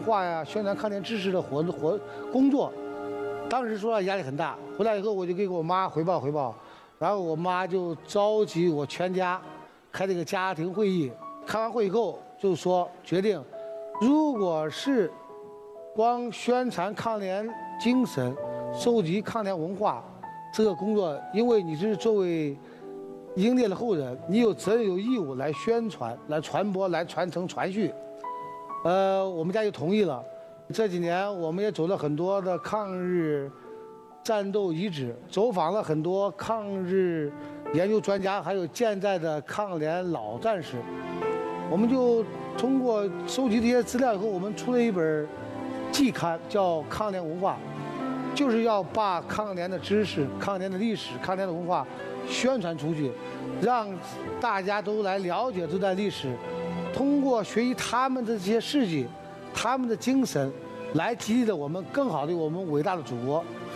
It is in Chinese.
化呀、宣传抗联知识的工作。当时说压力很大，回来以后我就给我妈汇报，然后我妈就召集我全家开这个家庭会议。开完会以后就说决定，如果是光宣传抗联精神、收集抗联文化这个工作，因为你是作为英烈的后人，你有责任有义务来宣传、来传播、来传承传续。我们家就同意了。这几年我们也走了很多的抗日战斗遗址，走访了很多抗日研究专家，还有健在的抗联老战士。我们就通过收集这些资料以后，我们出了一本季刊，叫《抗联文化》，就是要把抗联的知识、抗联的历史、抗联的文化宣传出去，让大家都来了解这段历史，通过学习他们的这些事迹、他们的精神，来激励着我们更好的我们伟大的祖国。